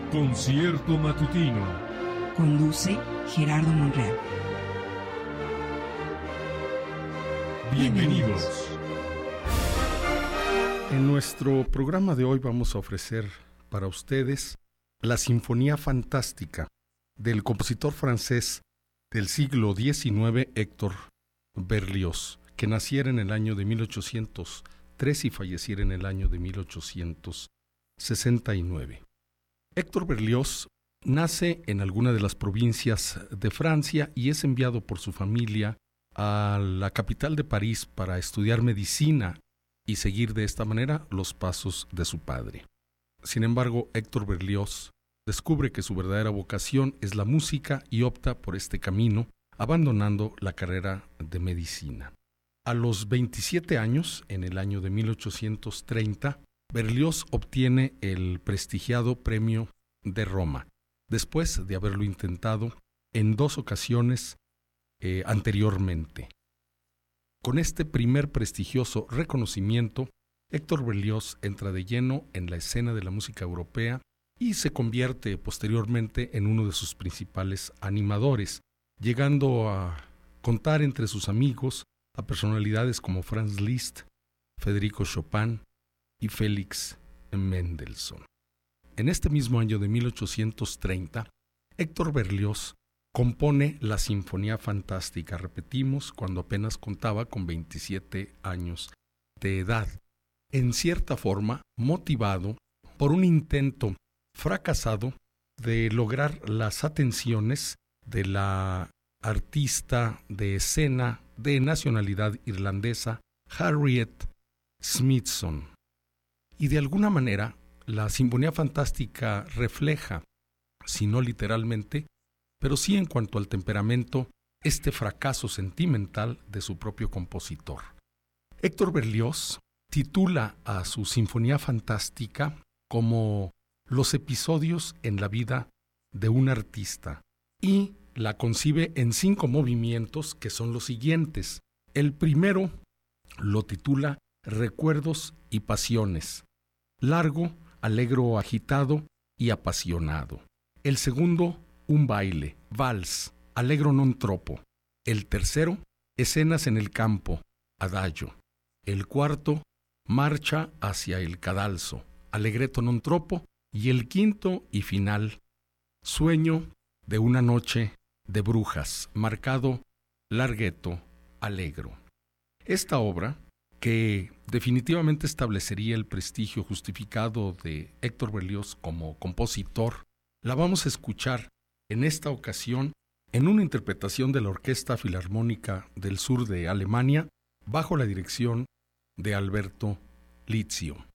Concierto matutino. Conduce Gerardo Monreal. Bienvenidos. En nuestro programa de hoy vamos a ofrecer para ustedes la Sinfonía Fantástica del compositor francés del siglo XIX, Héctor Berlioz, que naciera en el año de 1803 y falleciera en el año de 1869. Héctor Berlioz nace en alguna de las provincias de Francia y es enviado por su familia a la capital de París para estudiar medicina y seguir de esta manera los pasos de su padre. Sin embargo, Héctor Berlioz descubre que su verdadera vocación es la música y opta por este camino, abandonando la carrera de medicina. A los 27 años, en el año de 1830, Berlioz obtiene el prestigiado Premio de Roma, después de haberlo intentado en 2 ocasiones anteriormente. Con este primer prestigioso reconocimiento, Héctor Berlioz entra de lleno en la escena de la música europea y se convierte posteriormente en uno de sus principales animadores, llegando a contar entre sus amigos a personalidades como Franz Liszt, Federico Chopin y Félix Mendelssohn. En este mismo año de 1830, Héctor Berlioz compone la Sinfonía Fantástica, repetimos, cuando apenas contaba con 27 años de edad, en cierta forma motivado por un intento fracasado de lograr las atenciones de la artista de escena de nacionalidad irlandesa Harriet Smithson. Y de alguna manera, la Sinfonía Fantástica refleja, si no literalmente, pero sí en cuanto al temperamento, este fracaso sentimental de su propio compositor. Héctor Berlioz titula a su Sinfonía Fantástica como los episodios en la vida de un artista y la concibe en 5 movimientos que son los siguientes. El primero lo titula Recuerdos y Pasiones, largo, alegro, agitado y apasionado. El segundo, un baile, vals, allegro non troppo. El tercero, escenas en el campo, adagio. El cuarto, marcha hacia el cadalso, allegretto non troppo. Y el quinto y final, sueño de una noche de brujas, marcado larghetto, allegro. Esta obra, que definitivamente establecería el prestigio justificado de Héctor Berlioz como compositor, la vamos a escuchar en esta ocasión en una interpretación de la Orquesta Filarmónica del Sur de Alemania bajo la dirección de Alberto Lizio.